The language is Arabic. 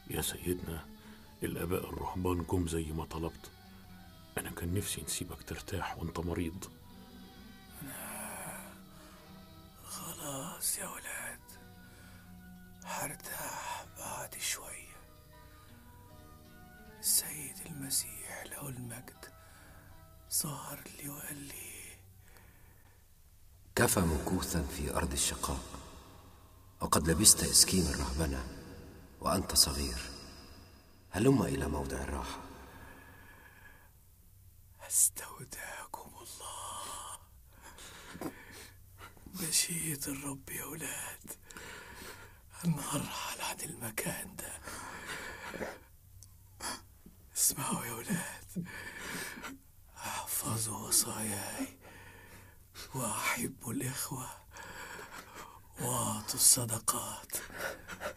يا سيدنا، الآباء الرهبان جم زي ما طلبت. أنا كان نفسي نسيبك ترتاح وأنت مريض. خلاص يا ولاد، هرتاح بعد شوية. السيد المسيح له المجد ظهر لي وقال لي: كفى مكوثا في أرض الشقاء، وقد لبست إسكين الرهبنة وأنت صغير. هلم إلى موضع الراحة. استودعكم الله. مشيئة الرب يا ولاد، أنا هرحل عن المكان ده. اسمعوا يا ولاد، احفظوا وصاياي، وأحبوا الإخوة، وأعطوا الصدقات،